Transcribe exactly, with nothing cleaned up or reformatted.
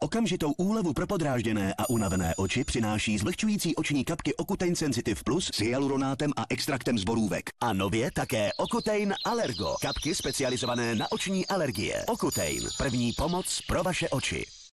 Okamžitou úlevu pro podrážděné a unavené oči přináší zvlhčující oční kapky Ocutein Sensitive Plus s hyaluronátem a extraktem z borůvek. A nově také Ocutein Allergo. Kapky specializované na oční alergie. Ocutein. První pomoc pro vaše oči.